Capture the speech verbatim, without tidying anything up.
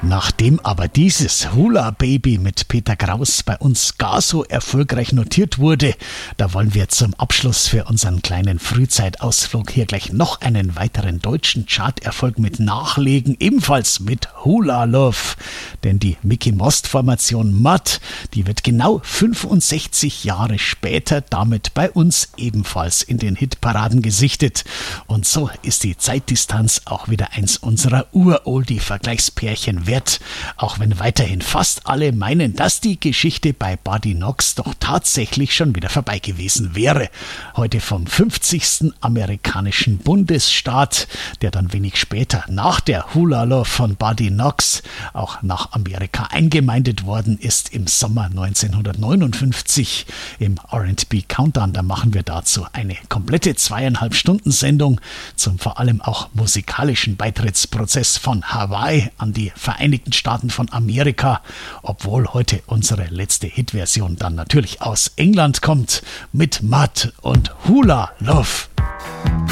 Nachdem aber dieses Hula Baby mit Peter Kraus bei uns gar so erfolgreich notiert wurde, da wollen wir zum Abschluss für unseren kleinen Frühzeitausflug hier gleich noch einen weiteren deutschen Charterfolg mit nachlegen, ebenfalls mit Hula Love. Denn die Mickie Most Formation Mutt, die wird genau fünfundsechzig Jahre später damit bei uns ebenfalls in den Hitparaden gesichtet. Und so ist die Zeitdistanz auch wieder eins unserer Ur-Oldie-Vergleichspärchen wert. Auch wenn weiterhin fast alle meinen, dass die Geschichte bei Buddy Knox doch tatsächlich schon wieder vorbei gewesen wäre. Heute vom fünfzigsten amerikanischen Bundesstaat, der dann wenig später nach der Hula Love von Buddy Knox auch nach Amerika eingemeindet worden ist im Sommer neunzehnhundertneunundfünfzig. Im R and B Countdown, da machen wir dazu eine komplette zweieinhalb Stunden Sendung zum vor allem auch musikalischen Beitrittsprozess von Hawaii an die Vereinigten Staaten von Amerika, obwohl heute unsere letzte Hitversion dann natürlich aus England kommt mit Mutt und Hula Love.